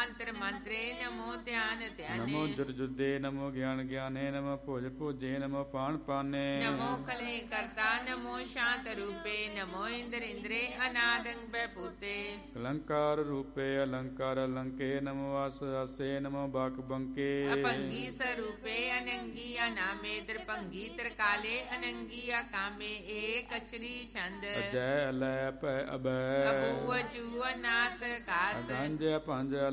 ਮੰਤਰ ਮੰਤਰੇ ਨਮੋ ਧਿਆਨ ਧਿਆਨੇ ਨਮੋ ਜੁਰਜੁਦੇ ਨਮੋ ਗਿਆਨ ਗਿਆਨੇ ਨਮੋ ਭੋਜ ਭੋਜੇ ਨਮੋ ਪਾਣ ਪਾਨੇ ਨਮੋ ਕਲੇ ਕਰਤਾ ਨਮੋ ਸ਼ਾਂਤ ਰੂਪੇ ਨਮੋ ਇੰਦਰ ਇੰਦਰੇ ਅਨਾਦੰ ਬੈਪੂਤੇ ਅਲੰਕਾਰ ਰੂਪੇ ਅਲੰਕਾਰ ਅਲੰਕੇ ਨਮੋ ਆਸ ਆਸੇ ਨਮੋ ਬਾਕ ਬੰਕੇ ਅਪੰਗੀ ਸਰੂਪੇ ਅਨੰਗੀ ਅਨਾਮੇ ਦਰਪੰਗੀ ਤਰਕਾਲੇ ਅਨੰਗੀ ਅਕਾਮੇ ਏਕ ਅਛਰੀ ਛੰਦ ਅਜੈ ਅਲੈ ਭੈ ਅਬੈ ਅਬੂ ਅਚੂ ਅਨਾਸ ਕਾਸ ਅਗੰਜ ਅਪੰਜ